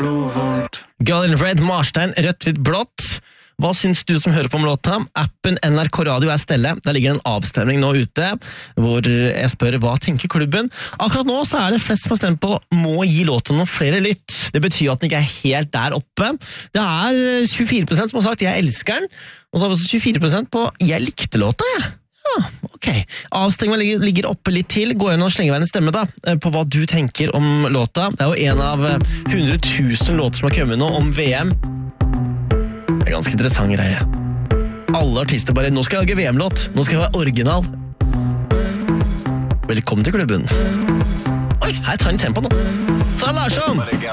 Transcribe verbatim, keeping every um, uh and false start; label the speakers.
Speaker 1: Girl in Red, Marstein, rødt, hvitt, blått. Hva syns du som hører på om låta? Appen N R K Radio er stille. Der ligger en avstemning nå ute, hvor jeg spør hva tenker klubben. Akkurat nå så er det flest som har stemt på må gi låta noen flere lytt. Det betyr at den ikke er helt der oppe. Det er tjuefire prosent som har sagt jeg elsker den, og så har vi også tjuefire prosent på jeg likte låta, jeg. Ja, ok. Avstemningen ligger, ligger oppe litt til. Gå inn og slenge meg en stemme da, på hva du tenker om låta. Det er jo en av hundre tusen låter som har kommet nå om V M. Det er ganske interessant greie. Alle artister bare, nå skal jeg lage V M-låt. Nå skal jeg være original. Velkommen til klubben. Oi, her tar en tempo nå. Sara Larsson!